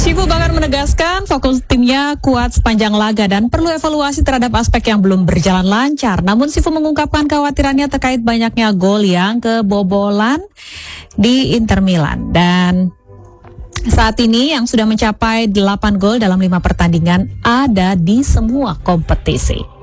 Sifu bahkan menegaskan fokus timnya kuat sepanjang laga dan perlu evaluasi terhadap aspek yang belum berjalan lancar. Namun Sifu mengungkapkan kekhawatirannya terkait banyaknya gol yang kebobolan di Inter Milan. Dan saat ini yang sudah mencapai 8 gol dalam 5 pertandingan ada di semua kompetisi.